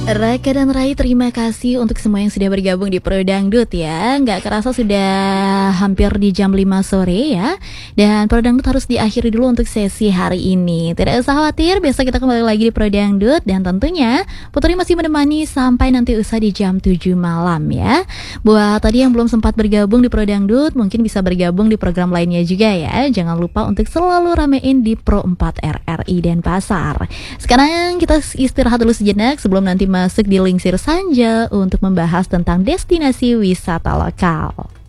Raka dan Rai, terima kasih untuk semua yang sudah bergabung di Pro Dangdut ya. Nggak kerasa sudah hampir di jam 5 sore ya. Dan Pro Dangdut harus diakhiri dulu untuk sesi hari ini. Tidak usah khawatir, besok kita kembali lagi di Pro Dangdut. Dan tentunya Putri masih menemani sampai nanti usai di jam 7 malam ya. Buat tadi yang belum sempat bergabung di Pro Dangdut, mungkin bisa bergabung di program lainnya juga ya. Jangan lupa untuk selalu ramein di Pro 4 RRI Denpasar. Sekarang kita istirahat dulu sejenak sebelum nanti masuk di Lingsir Sanja untuk membahas tentang destinasi wisata lokal.